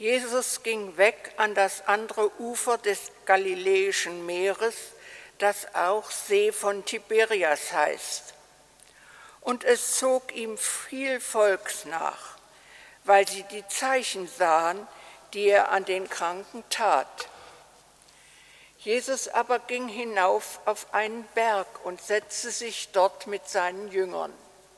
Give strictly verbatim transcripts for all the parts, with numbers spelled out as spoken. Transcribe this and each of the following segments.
Jesus ging weg an das andere Ufer des Galiläischen Meeres, das auch See von Tiberias heißt. Und es zog ihm viel Volks nach, weil sie die Zeichen sahen, die er an den Kranken tat. Jesus aber ging hinauf auf einen Berg und setzte sich dort mit seinen Jüngern.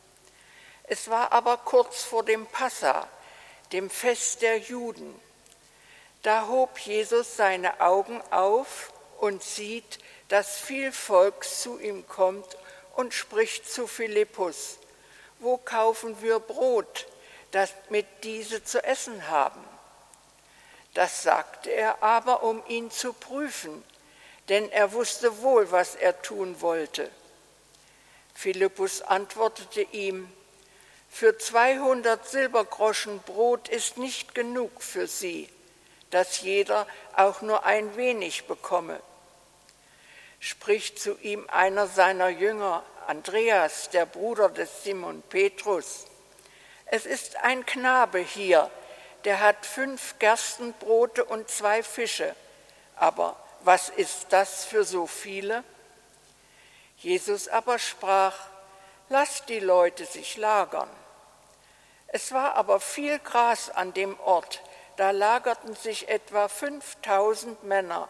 Es war aber kurz vor dem Passa, dem Fest der Juden. Da hob Jesus seine Augen auf und sieht, dass viel Volk zu ihm kommt und spricht zu Philippus: Wo kaufen wir Brot, damit diese zu essen haben? Das sagte er aber, um ihn zu prüfen, denn er wusste wohl, was er tun wollte. Philippus antwortete ihm: Für zweihundert Silbergroschen Brot ist nicht genug für sie, dass jeder auch nur ein wenig bekomme. Spricht zu ihm einer seiner Jünger, Andreas, der Bruder des Simon Petrus: Es ist ein Knabe hier, der hat fünf Gerstenbrote und zwei Fische. Aber was ist das für so viele? Jesus aber sprach: Lasst die Leute sich lagern. Es war aber viel Gras an dem Ort, da lagerten sich etwa fünftausend Männer.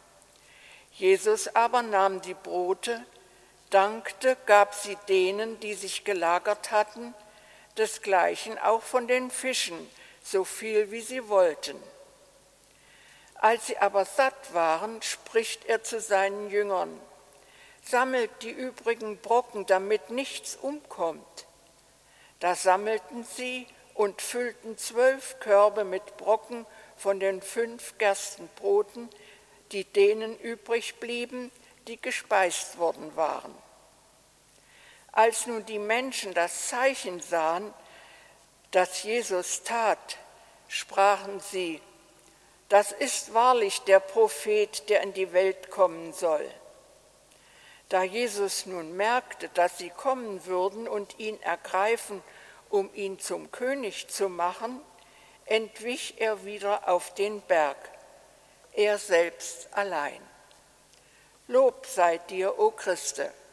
Jesus aber nahm die Brote, dankte, gab sie denen, die sich gelagert hatten, desgleichen auch von den Fischen, so viel wie sie wollten. Als sie aber satt waren, spricht er zu seinen Jüngern: Sammelt die übrigen Brocken, damit nichts umkommt. Da sammelten sie und füllten zwölf Körbe mit Brocken von den fünf Gerstenbroten, die denen übrig blieben, die gespeist worden waren. Als nun die Menschen das Zeichen sahen, das Jesus tat, sprachen sie: Das ist wahrlich der Prophet, der in die Welt kommen soll. Da Jesus nun merkte, dass sie kommen würden und ihn ergreifen, um ihn zum König zu machen, entwich er wieder auf den Berg, er selbst allein. Lob sei dir, o Christe!